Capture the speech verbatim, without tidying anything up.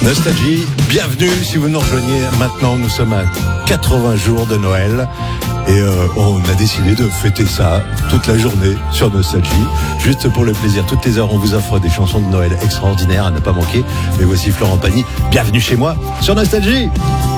Nostalgie, bienvenue si vous nous rejoignez maintenant, nous sommes à quatre-vingts jours de Noël et euh, on a décidé de fêter ça toute la journée sur Nostalgie, juste pour le plaisir. Toutes les heures on vous offre des chansons de Noël extraordinaires à ne pas manquer. Mais voici Florent Pagny, bienvenue chez moi sur Nostalgie.